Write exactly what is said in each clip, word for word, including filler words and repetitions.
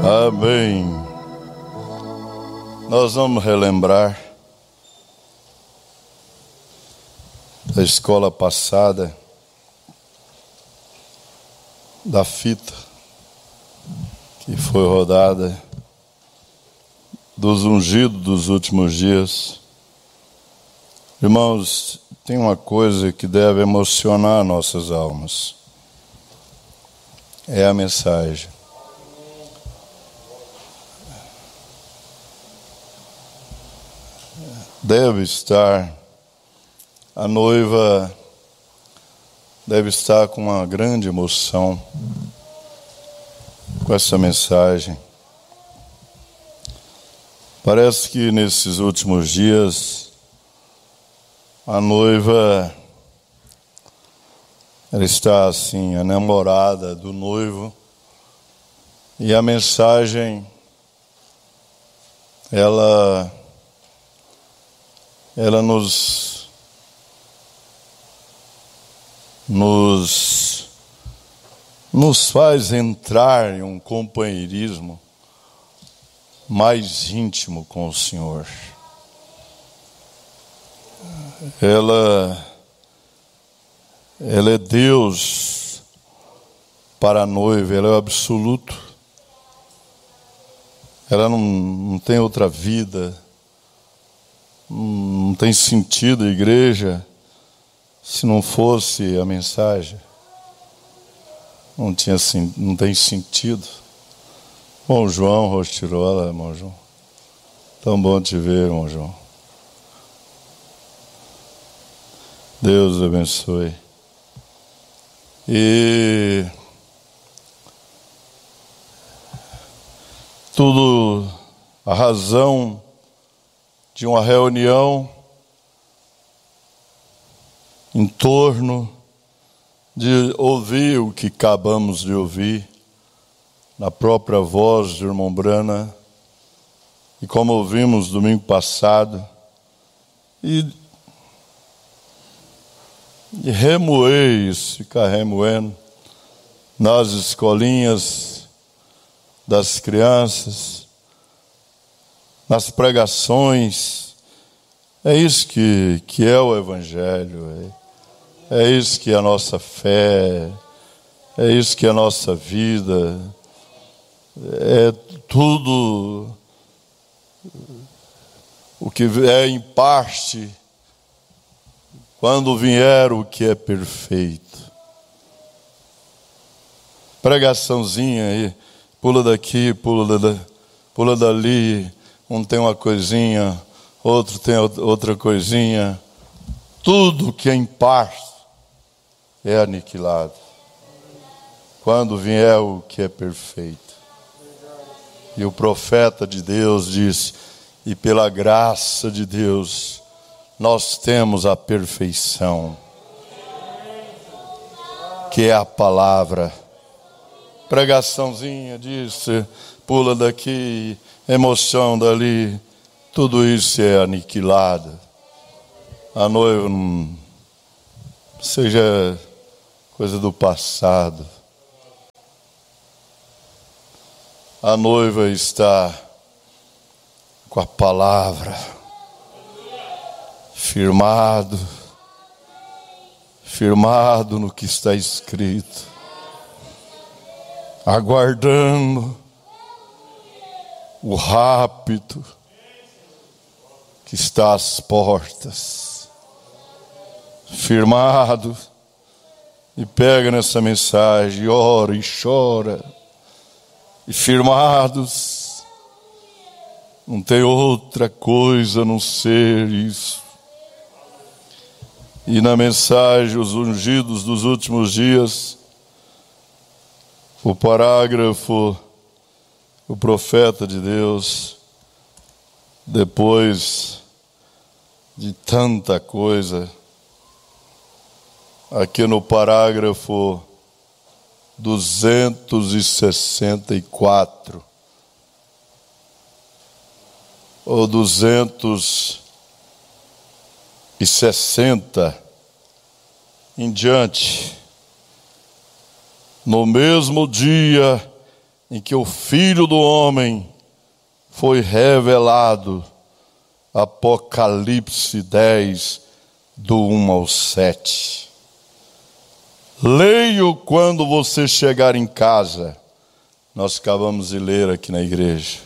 Amém. Nós vamos relembrar da escola passada, da fita que foi rodada, dos ungidos dos últimos dias. Irmãos, tem uma coisa que deve emocionar nossas almas. É a mensagem. Deve estar, a noiva deve estar com uma grande emoção com essa mensagem. Parece que nesses últimos dias a noiva ela está assim, a namorada do noivo, e a mensagem ela ela nos nos nos faz entrar em um companheirismo mais íntimo com o Senhor. Ela ela é Deus para a noiva, ela é o absoluto. Ela não, não tem outra vida, não tem sentido a igreja se não fosse a mensagem. Não tinha, não tem sentido. Bom João, Rostirola, irmão João. Tão bom te ver, irmão João. Deus abençoe. E tudo, a razão de uma reunião em torno de ouvir o que acabamos de ouvir na própria voz do irmão Brana, e como ouvimos domingo passado, e, e remoer isso, ficar remoendo nas escolinhas das crianças, nas pregações. É isso que, que é o Evangelho, é, é isso que é a nossa fé, é isso que é a nossa vida, é tudo o que é em parte, quando vier o que é perfeito. Pregaçãozinha aí, pula daqui, pula, da, pula dali, um tem uma coisinha, outro tem outra coisinha. Tudo que é em parte é aniquilado quando vier o que é perfeito. E o profeta de Deus disse: e pela graça de Deus nós temos a perfeição, que é a palavra. Pregaçãozinha disse, pula daqui, emoção dali, tudo isso é aniquilado. A noiva não seja coisa do passado. A noiva está com a palavra, firmado, firmado no que está escrito, aguardando o rápido que está às portas, firmado, e pega nessa mensagem, ora e chora, e firmados, não tem outra coisa a não ser isso. E na mensagem, os ungidos dos últimos dias, o parágrafo, o profeta de Deus, depois de tanta coisa, aqui no parágrafo duzentos e sessenta e quatro, ou duzentos e sessenta em diante, no mesmo dia em que o Filho do Homem foi revelado. Apocalipse dez, do um ao sete. Leio quando você chegar em casa. Nós acabamos de ler aqui na igreja.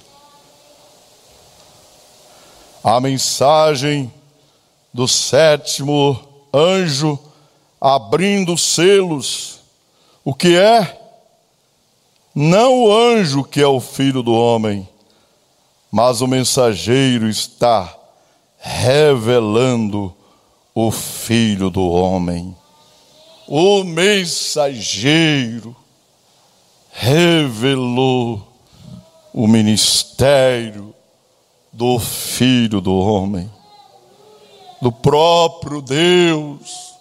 A mensagem do sétimo anjo abrindo os selos. O que é? Não o anjo que é o Filho do Homem, mas o mensageiro está revelando o Filho do Homem. O mensageiro revelou o ministério do Filho do Homem, do próprio Deus.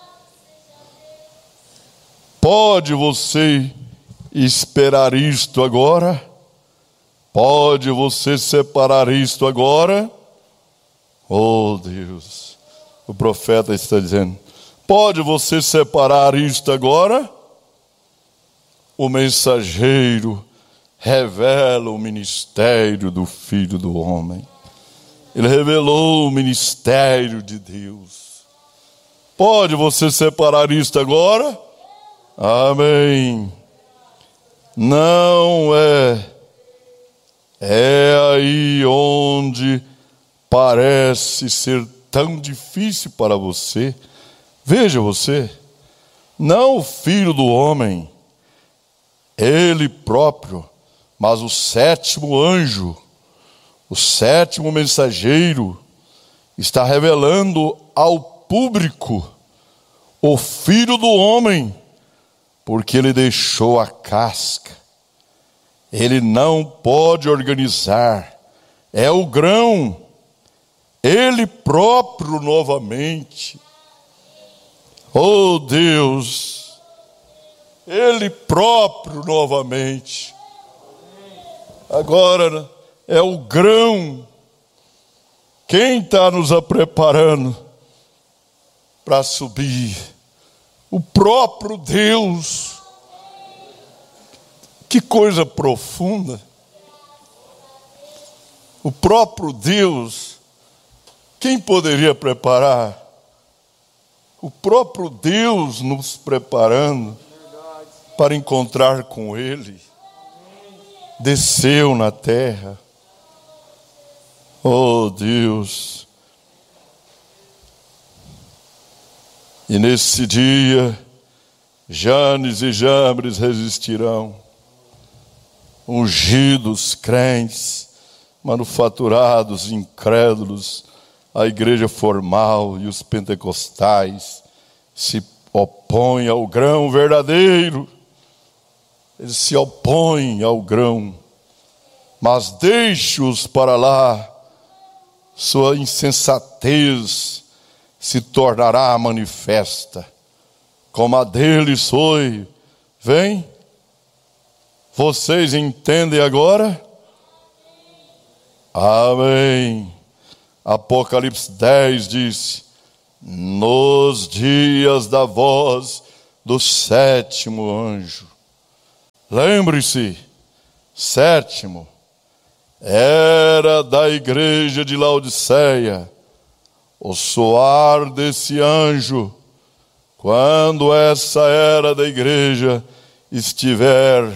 Pode você esperar isto agora? Pode você separar isto agora? Oh Deus, o profeta está dizendo, pode você separar isto agora? O mensageiro revela o ministério do Filho do Homem. Ele revelou o ministério de Deus. Pode você separar isto agora? Amém. Não é. É aí onde parece ser tão difícil para você. Veja você, não o Filho do Homem, ele próprio, mas o sétimo anjo, o sétimo mensageiro, está revelando ao público o Filho do Homem, porque ele deixou a casca. Ele não pode organizar, é o grão, ele próprio novamente. Oh Deus, ele próprio novamente. Agora é o grão. Quem está nos preparando para subir? O próprio Deus. Que coisa profunda. O próprio Deus. Quem poderia preparar? O próprio Deus nos preparando para encontrar com Ele. Desceu na terra. Oh Deus. E nesse dia, Janes e Jambres resistirão. Ungidos, crentes, manufaturados, incrédulos, a igreja formal e os pentecostais se opõem ao grão verdadeiro. Eles se opõem ao grão, mas deixe-os para lá, sua insensatez se tornará manifesta, como a deles foi. Vem, vocês entendem agora? Amém. Apocalipse dez diz, nos dias da voz do sétimo anjo. Lembre-se, sétimo, era da igreja de Laodiceia, o soar desse anjo, quando essa era da igreja estiver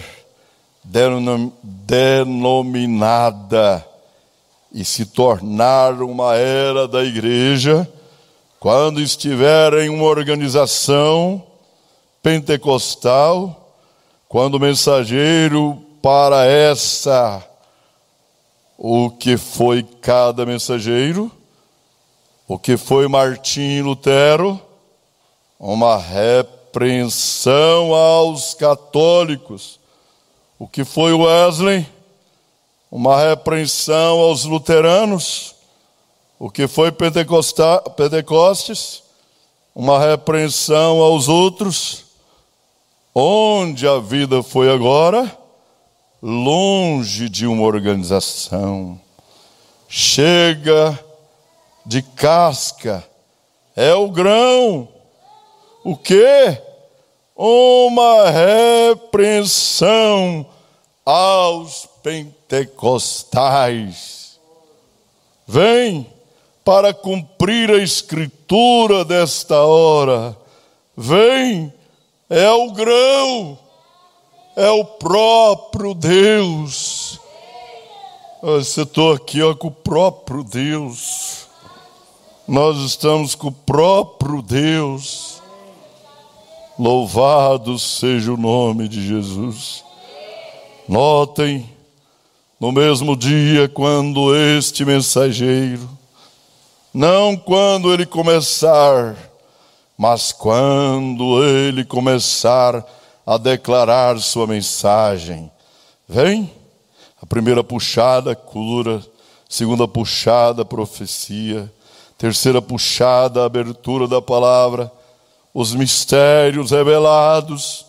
denominada e se tornar uma era da igreja, quando estiver em uma organização pentecostal, quando o mensageiro para essa, o que foi cada mensageiro, o que foi Martim Lutero, uma repreensão aos católicos, o que foi Wesley, uma repreensão aos luteranos, o que foi Pentecostes, uma repreensão aos outros. Onde a vida foi agora? Longe de uma organização. Chega de casca. É o grão. O quê? Uma repreensão aos pentecostais. Vem para cumprir a escritura desta hora. Vem, é o grão, é o próprio Deus. Você estou aqui ó, com o próprio Deus. Nós estamos com o próprio Deus. Louvado seja o nome de Jesus. Notem, no mesmo dia, quando este mensageiro, não quando ele começar, mas quando ele começar a declarar sua mensagem, vem, a primeira puxada, cura, segunda puxada, profecia, terceira puxada, abertura da palavra, os mistérios revelados,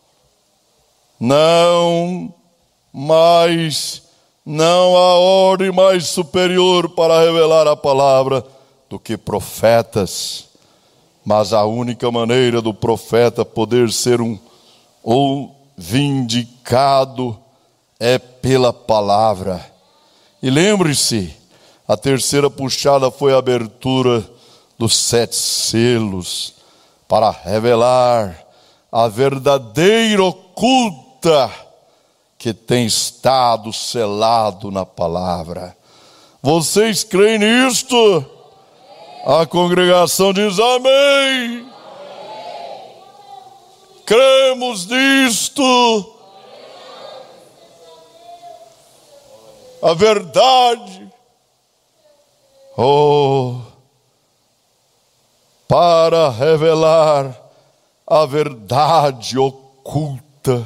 não mais, não há ordem mais superior para revelar a palavra do que profetas, mas a única maneira do profeta poder ser um ou vindicado é pela palavra. E lembre-se, a terceira puxada foi a abertura dos sete selos, para revelar a verdadeira oculta que tem estado selado na palavra. Vocês creem nisto? A congregação diz amém. Cremos nisto. A verdade. Oh, para revelar a verdade oculta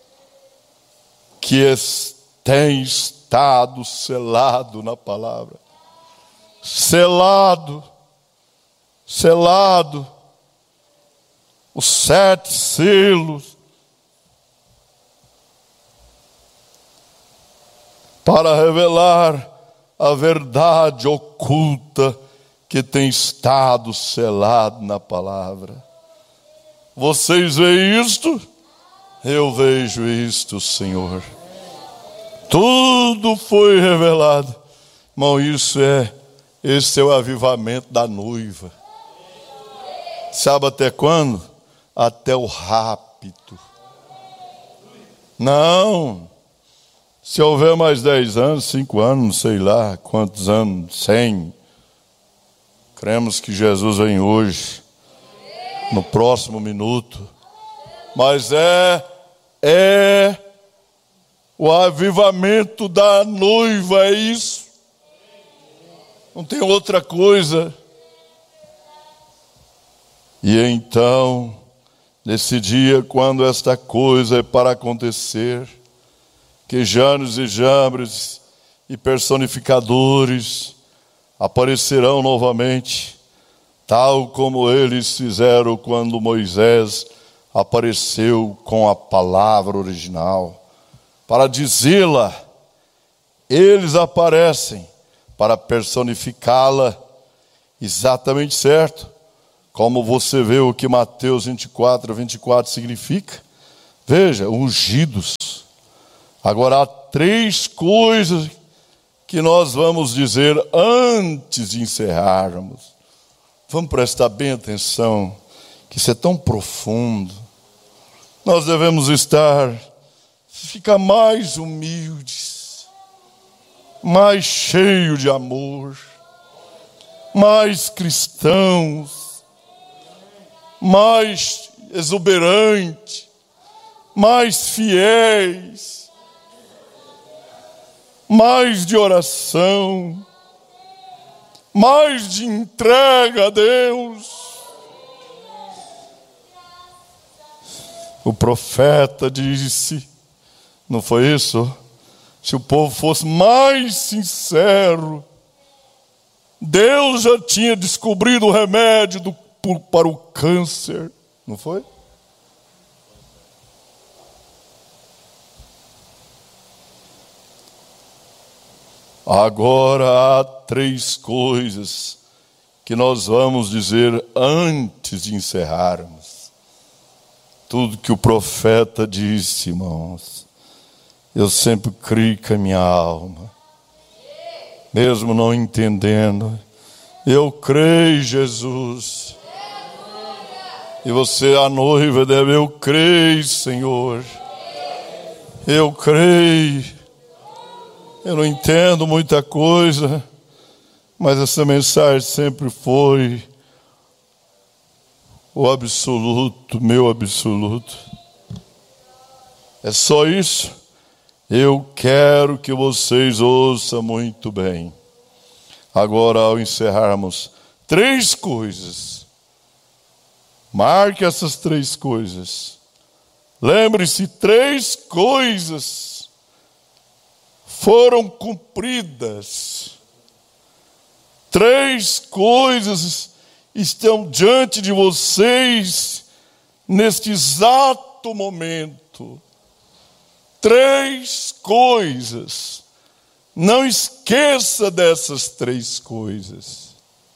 que tem estado selado na palavra. Selado, selado, os sete selos, para revelar a verdade oculta que tem estado selado na palavra. Vocês veem isto? Eu vejo isto, Senhor. Tudo foi revelado. Irmão, isso é, esse é o avivamento da noiva. Sabe até quando? Até o rapto. Não. Se houver mais dez anos, cinco anos, não sei lá quantos anos, cem. Cremos que Jesus vem hoje, no próximo minuto. Mas é, é o avivamento da noiva, é isso. Não tem outra coisa. E então, nesse dia, quando esta coisa é para acontecer, que Janes e Jambres e personificadores aparecerão novamente, tal como eles fizeram quando Moisés apareceu com a palavra original. Para dizê-la, eles aparecem para personificá-la, exatamente certo, como você vê o que Mateus vinte e quatro, vinte e quatro significa. Veja, ungidos. Agora há três coisas que nós vamos dizer antes de encerrarmos. Vamos prestar bem atenção, que isso é tão profundo. Nós devemos estar, ficar mais humildes, mais cheios de amor, mais cristãos, mais exuberantes, mais fiéis, mais de oração, mais de entrega a Deus. O profeta disse, não foi isso? Se o povo fosse mais sincero, Deus já tinha descobrido o remédio do, para o câncer, não foi? Agora há três coisas que nós vamos dizer antes de encerrarmos. Tudo que o profeta disse, irmãos. eu sempre criei com a minha alma, mesmo não entendendo. Eu creio, Jesus. E você, a noiva, deve, eu creio, Senhor. Eu creio. Eu não entendo muita coisa, mas essa mensagem sempre foi o absoluto, meu absoluto. É só isso. Eu quero que vocês ouçam muito bem. Agora, ao encerrarmos, três coisas. Marque essas três coisas. Lembre-se, três coisas foram cumpridas. Três coisas estão diante de vocês neste exato momento. Três coisas. Não esqueça dessas três coisas.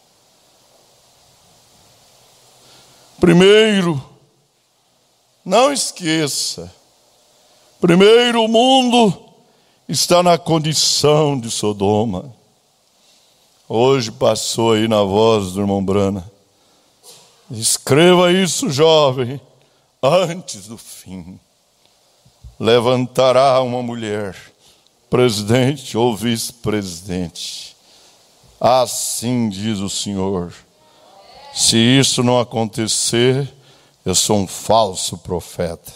Primeiro, não esqueça. Primeiro, o mundo está na condição de Sodoma. Hoje passou aí na voz do irmão Brana. Escreva isso, jovem, antes do fim. Levantará uma mulher, presidente ou vice-presidente. Assim diz o Senhor. Se isso não acontecer, eu sou um falso profeta.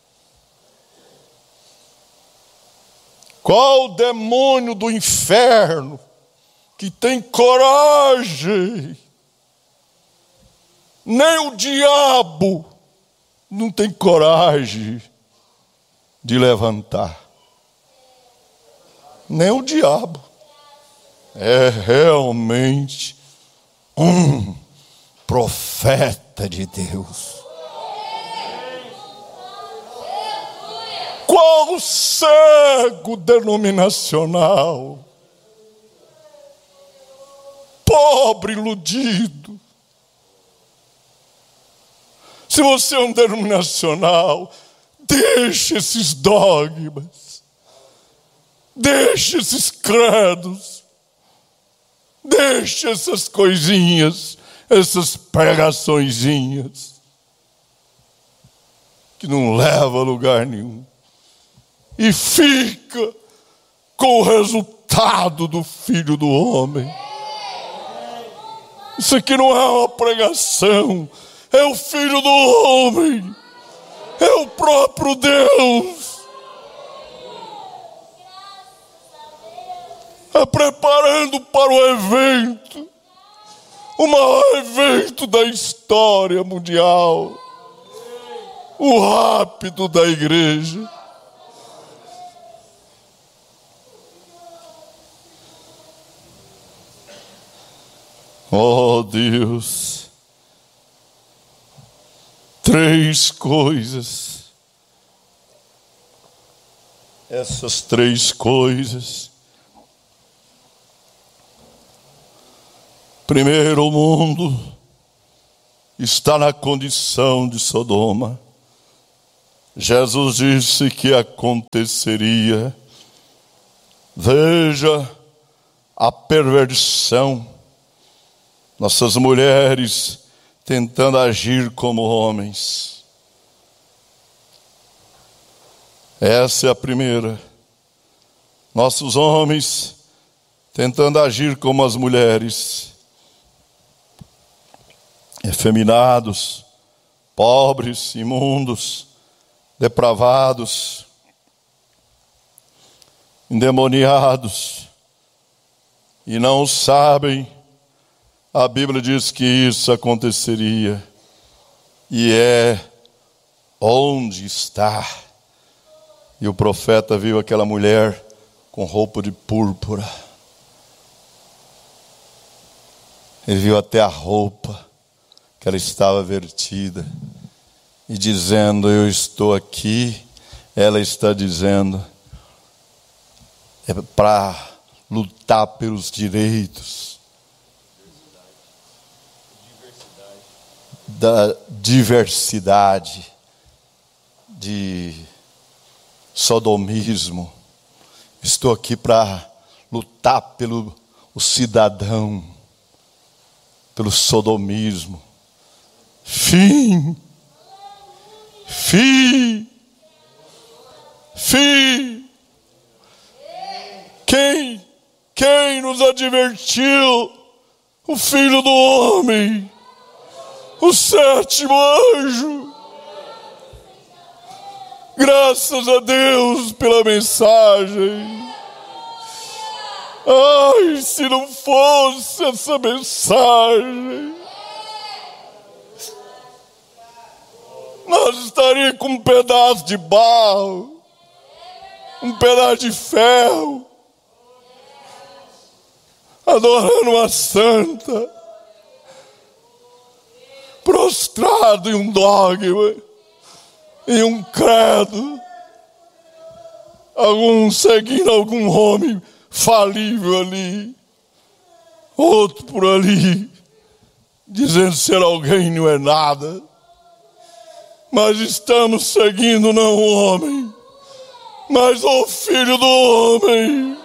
Qual o demônio do inferno que tem coragem? Nem o diabo não tem coragem de levantar. Nem o diabo. É realmente um profeta de Deus. Qual cego denominacional? Pobre iludido. Se você é um denominacional, deixe esses dogmas. Deixe esses credos. Deixe essas coisinhas, essas pregaçõezinhas, que não levam a lugar nenhum. E fica com o resultado do Filho do Homem. Isso aqui não é uma pregação, é o Filho do Homem, é o próprio Deus. É preparando para o evento, o maior evento da história mundial, o rápido da igreja. Oh Deus, três coisas, essas três coisas. Primeiro, o mundo está na condição de Sodoma. Jesus disse que aconteceria. Veja a perversão. Nossas mulheres tentando agir como homens. Essa é a primeira. Nossos homens tentando agir como as mulheres. Efeminados, pobres, imundos, depravados, endemoniados, e não sabem. A Bíblia diz que isso aconteceria, e é onde está. E o profeta viu aquela mulher com roupa de púrpura. Ele viu até a roupa que ela estava vertida, e dizendo, eu estou aqui, ela está dizendo, é para lutar pelos direitos da diversidade de sodomismo. Estou aqui para lutar pelo o cidadão, pelo sodomismo. Fim, fim, fim. Quem, quem nos advertiu? O Filho do Homem, o sétimo anjo. Graças a Deus pela mensagem. Ai, se não fosse essa mensagem, nós estaríamos com um pedaço de barro, um pedaço de ferro, adorando uma santa, prostrado em um dogma, em um credo, algum seguindo algum homem falível ali, outro por ali, dizendo ser alguém não é nada, mas estamos seguindo não o homem, mas o Filho do Homem,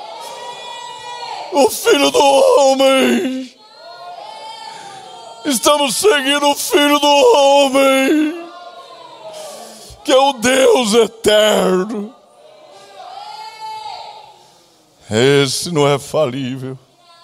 o Filho do Homem, estamos seguindo o Filho do Homem, que é o Deus eterno. Esse não é falível.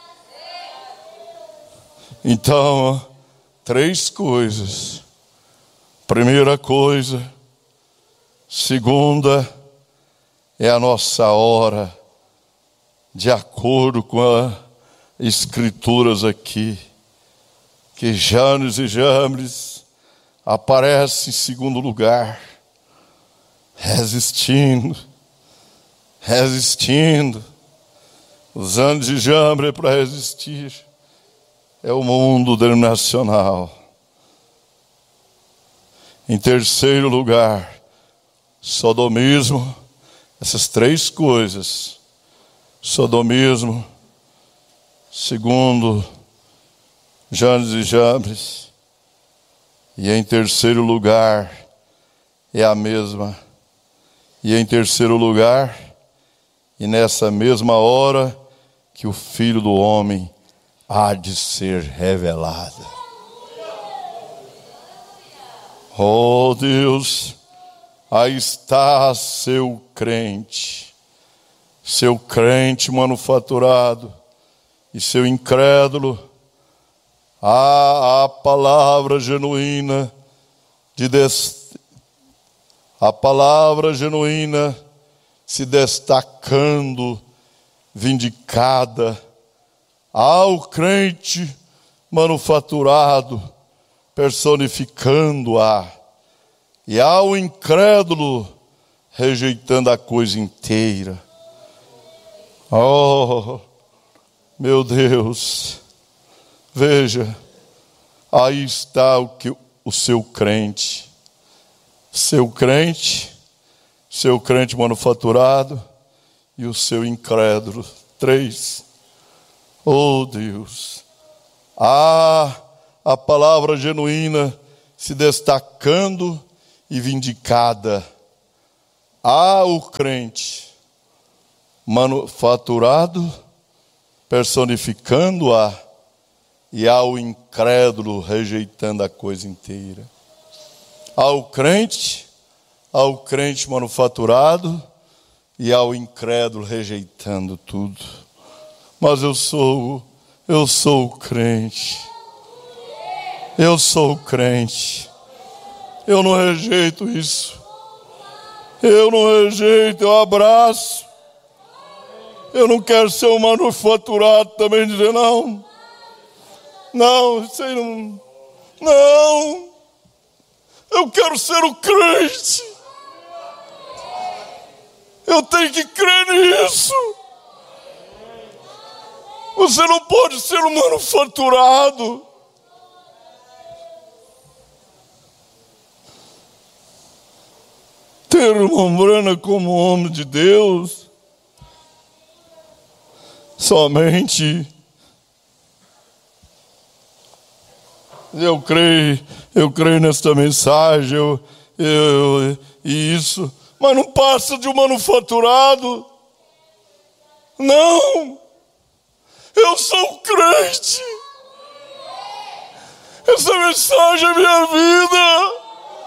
Então, três coisas. Primeira coisa. Segunda, é a nossa hora, de acordo com as escrituras aqui, que Janes e Jambres aparece em segundo lugar, resistindo, resistindo. Os anos de Jambres para resistir é o mundo denominacional. Em terceiro lugar, sodomismo. Essas três coisas. Sodomismo. Segundo, Janes e Jambres. E em terceiro lugar, é a mesma. E em terceiro lugar, e nessa mesma hora, que o Filho do Homem há de ser revelado. Oh Deus, aí está seu crente, seu crente manufaturado e seu incrédulo. Há a palavra genuína de des... a palavra genuína se destacando, vindicada. Ao crente manufaturado, personificando-a, e ao incrédulo, rejeitando a coisa inteira. Oh, meu Deus, veja, aí está o, que, o seu crente, seu crente, seu crente manufaturado e o seu incrédulo. Três. Oh Deus, há a palavra genuína se destacando e vindicada. Há o crente manufaturado, personificando-a, e há o incrédulo rejeitando a coisa inteira. Há o crente, há o crente manufaturado, e há o incrédulo rejeitando tudo. Mas eu sou, eu sou o crente. Eu sou o crente. Eu não rejeito isso. Eu não rejeito, eu abraço. Eu não quero ser um manufaturado também, dizer não. Não, isso aí não. Não. Eu quero ser o crente. Eu tenho que crer nisso. Você não pode ser um manufaturado. Ter uma Brana como homem de Deus, somente eu creio, eu creio nesta mensagem, eu, eu, e isso, mas não passa de um manufaturado. Não! Eu sou crente! Essa mensagem é minha vida!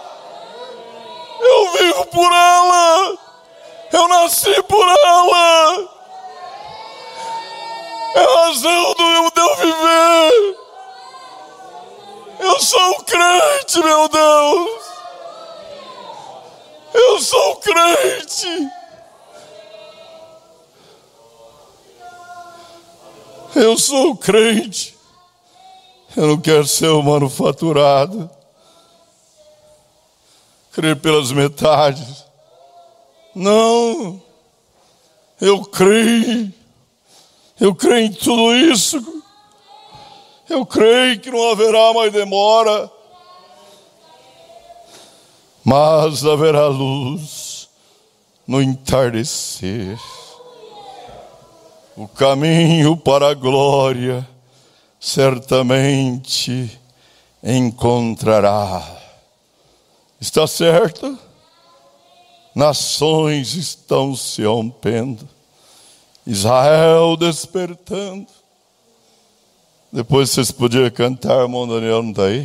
Eu vivo por ela! Eu nasci por ela! É a razão do meu Deus viver! Eu sou crente, meu Deus! Eu sou crente! Eu sou crente! Eu não quero ser um manufaturado. Crer pelas metades. Não! Eu creio! Eu creio em tudo isso. Eu creio que não haverá mais demora. Mas haverá luz no entardecer. O caminho para a glória certamente encontrará. Está certo? Nações estão se rompendo. Israel despertando. Depois vocês podiam cantar, irmão Daniel não está aí?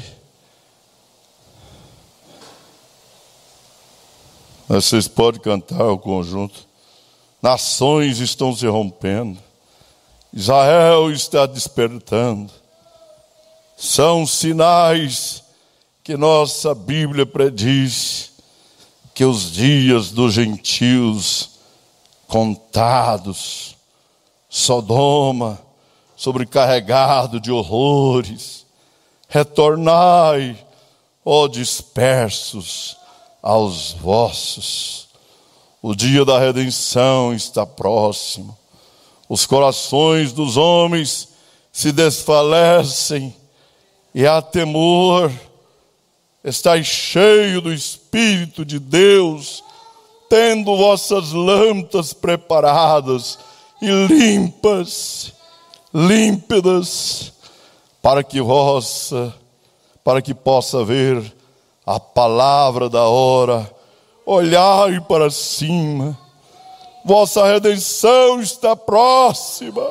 Mas vocês podem cantar o conjunto. Nações estão se rompendo. Israel está despertando. São sinais que nossa Bíblia prediz que os dias dos gentios contados, Sodoma sobrecarregado de horrores, retornai, ó dispersos, aos vossos. O dia da redenção está próximo. Os corações dos homens se desfalecem e há temor. Estais cheio do Espírito de Deus, tendo vossas lâmpadas preparadas e limpas, límpidas, para que vossa, para que possa ver a palavra da hora. Olhai para cima, vossa redenção está próxima.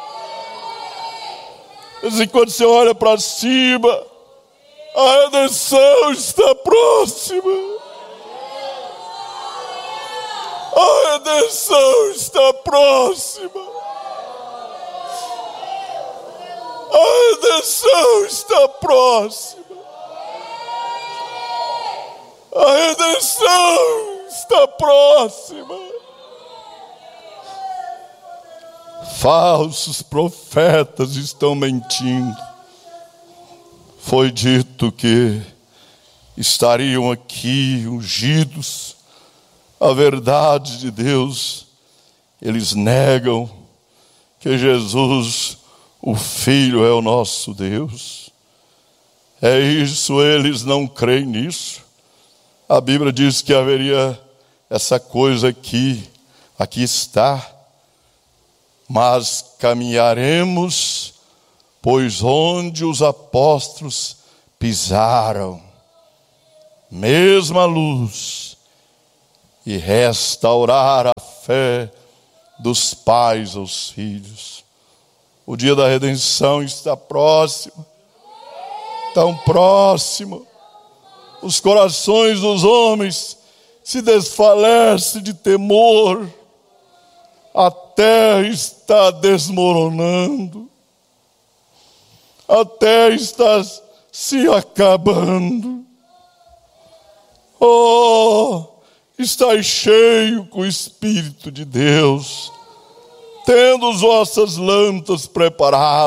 E quando você olha para cima, a redenção está próxima. A redenção está próxima. A redenção está próxima. A redenção está próxima. Falsos profetas estão mentindo. Foi dito que estariam aqui ungidos. A verdade de Deus, eles negam que Jesus, o Filho, é o nosso Deus. É isso, eles não creem nisso. A Bíblia diz que haveria essa coisa aqui, aqui está. Mas caminharemos, pois onde os apóstolos pisaram, mesma luz, e restaurar a fé dos pais aos filhos. O dia da redenção está próximo, tão próximo. Os corações dos homens se desfalecem de temor. A terra está desmoronando. A terra está se acabando. Oh, estai cheio com o Espírito de Deus, tendo as vossas lâmpadas preparadas.